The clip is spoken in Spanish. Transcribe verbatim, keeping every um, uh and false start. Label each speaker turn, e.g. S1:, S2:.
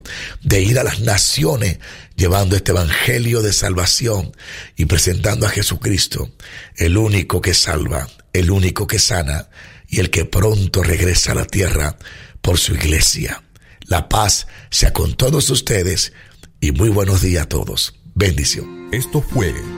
S1: de ir a las naciones llevando este evangelio de salvación y presentando a Jesucristo, el único que salva, el único que sana y el que pronto regresa a la tierra por su iglesia. La paz sea con todos ustedes y muy buenos días a todos. Bendición.
S2: Esto fue